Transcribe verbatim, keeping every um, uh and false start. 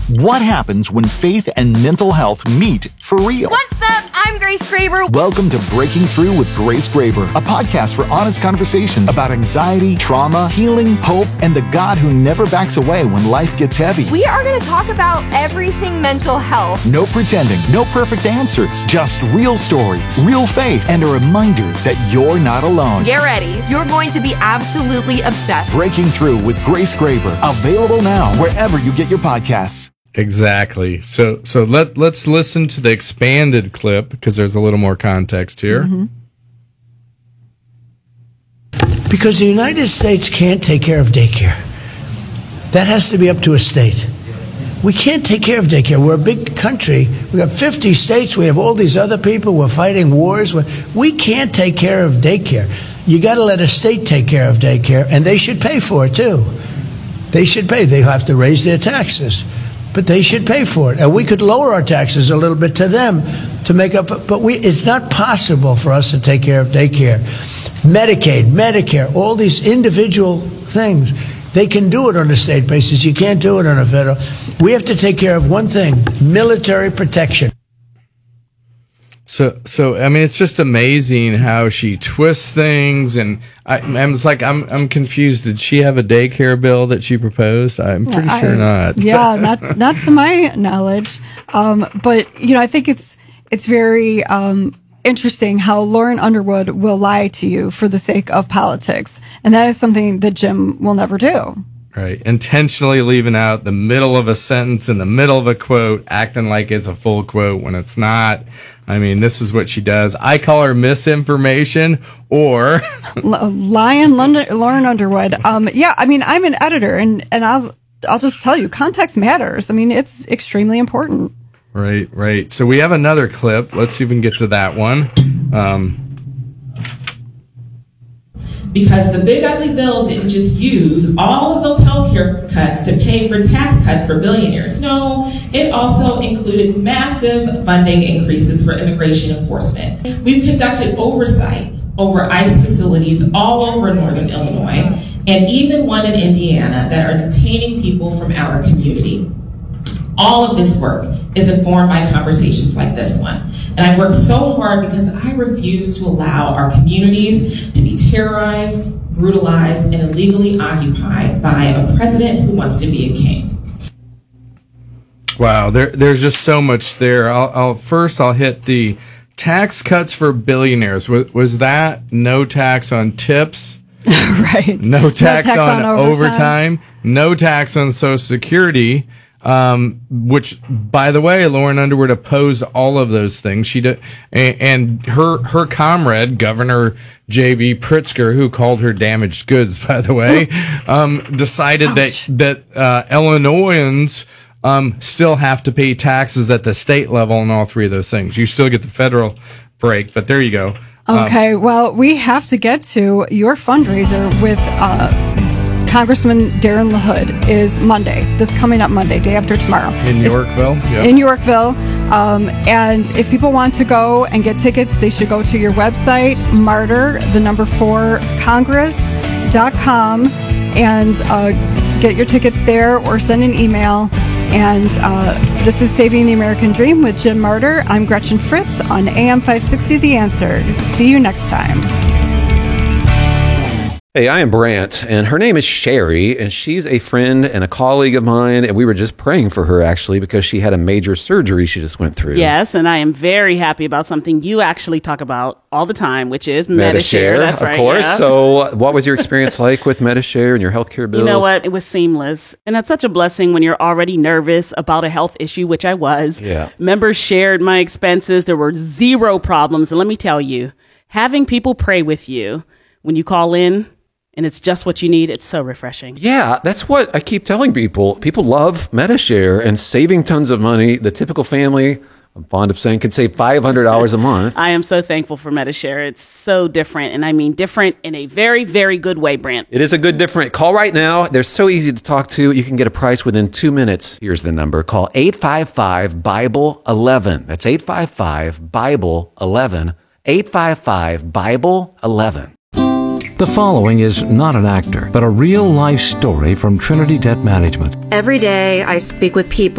What happens when faith and mental health meet for real? What's up? I'm Grace Graber. Welcome to Breaking Through with Grace Graber, a podcast for honest conversations about anxiety, trauma, healing, hope, and the God who never backs away when life gets heavy. We are going to talk about everything mental health. No pretending, no perfect answers, just real stories, real faith, and a reminder that you're not alone. Get ready. You're going to be absolutely obsessed. Breaking Through with Grace Graber, available now wherever you get your podcasts. Exactly. So so let, let's listen to the expanded clip because there's a little more context here. Mm-hmm. Because the United States can't take care of daycare. That has to be up to a state. We can't take care of daycare. We're a big country. We have fifty states. We have all these other people. We're fighting wars. We can't take care of daycare. You got to let a state take care of daycare, and they should pay for it, too. They should pay. They have to raise their taxes. But they should pay for it. And we could lower our taxes a little bit to them to make up. For, but we, it's not possible for us to take care of daycare. Medicaid, Medicare, all these individual things, they can do it on a state basis. You can't do it on a federal. We have to take care of one thing, military protection. So, so I mean, it's just amazing how she twists things, and I, I'm just like, I'm, I'm confused. Did she have a daycare bill that she proposed? I'm pretty I, sure not. Yeah, not not to my knowledge. Um, but you know, I think it's it's very um, interesting how Lauren Underwood will lie to you for the sake of politics, and that is something that Jim will never do. Right. Intentionally leaving out the middle of a sentence in the middle of a quote, acting like it's a full quote when it's not. I mean, this is what she does. I call her misinformation or lying Lauren Underwood. Um, yeah, I mean, I'm an editor, and, and I'll I'll just tell you, context matters. I mean, it's extremely important. Right, right. So we have another clip. Let's see if we can get to that one. Um, Because the big ugly bill didn't just use all of those healthcare cuts to pay for tax cuts for billionaires. No, it also included massive funding increases for immigration enforcement. We've conducted oversight over ICE facilities all over northern Illinois, and even one in Indiana, that are detaining people from our community. All of this work is informed by conversations like this one. And I work so hard because I refuse to allow our communities to be terrorized, brutalized, and illegally occupied by a president who wants to be a king. Wow, there, there's just so much there. I'll, I'll first I'll hit the tax cuts for billionaires. Was, was that no tax on tips? Right. No tax, no tax on, on overtime. overtime. No tax on Social Security. Um, which, by the way, Lauren Underwood opposed all of those things. She did, and, and her her comrade, Governor J B Pritzker, who called her damaged goods, by the way, um, decided Ouch. that that uh, Illinoisans um, still have to pay taxes at the state level on all three of those things. You still get the federal break, but there you go. Okay, um, well, we have to get to your fundraiser with. Uh, Congressman Darren LaHood is Monday, this coming up Monday, day after tomorrow. In Yorkville? Yep. In Yorkville. Um, and if people want to go and get tickets, they should go to your website, martyr, the number four, congress dot com, and uh, get your tickets there or send an email. And uh, this is Saving the American Dream with Jim Martyr. I'm Gretchen Fritz on A M five sixty The Answer. See you next time. Hey, I am Brant, and her name is Sherry, and she's a friend and a colleague of mine, and we were just praying for her, actually, because she had a major surgery she just went through. Yes, and I am very happy about something you actually talk about all the time, which is Medi-Share. That's right. Of course. Yeah. So what was your experience like with Medi-Share and your healthcare bills? You know what? It was seamless, and that's such a blessing when you're already nervous about a health issue, which I was. Yeah. Members shared my expenses. There were zero problems, and let me tell you, having people pray with you when you call in, and it's just what you need. It's so refreshing. Yeah, that's what I keep telling people. People love Medi-Share and saving tons of money. The typical family, I'm fond of saying, can save five hundred dollars a month. I am so thankful for Medi-Share. It's so different, and I mean different in a very, very good way, Brant. It is a good different. Call right now. They're so easy to talk to. You can get a price within two minutes. Here's the number. Call eight five five, Bible eleven. That's eight five five, Bible eleven. eight five five, Bible eleven. The following is not an actor, but a real-life story from Trinity Debt Management. Every day I speak with people